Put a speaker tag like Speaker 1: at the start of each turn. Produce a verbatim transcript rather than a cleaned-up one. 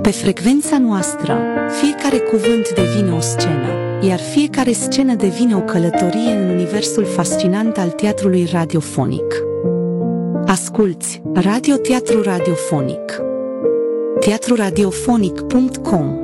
Speaker 1: Pe frecvența noastră, fiecare cuvânt devine o scenă, iar fiecare scenă devine o călătorie în universul fascinant al teatrului radiofonic. Asculți Radio Teatru Radiofonic. teatru radiofonic punct com